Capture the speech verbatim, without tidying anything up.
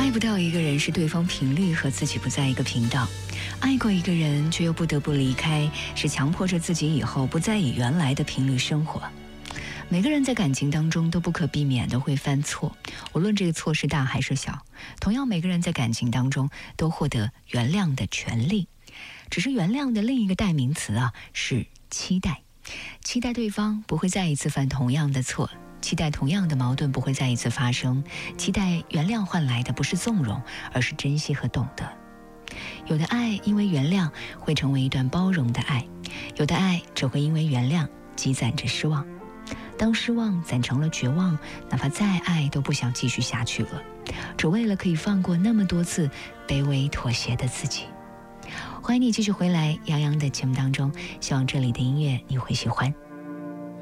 爱不到一个人是对方频率和自己不在一个频道，爱过一个人却又不得不离开，是强迫着自己以后不再以原来的频率生活。每个人在感情当中都不可避免的会犯错，无论这个错是大还是小。同样，每个人在感情当中都获得原谅的权利，只是原谅的另一个代名词啊是期待，期待对方不会再一次犯同样的错，期待同样的矛盾不会再一次发生，期待原谅换来的不是纵容，而是珍惜和懂得。有的爱因为原谅会成为一段包容的爱，有的爱只会因为原谅积攒着失望。当失望攒成了绝望，哪怕再爱都不想继续下去了，只为了可以放过那么多次卑微妥协的自己。欢迎你继续回来杨洋的节目当中，希望这里的音乐你会喜欢。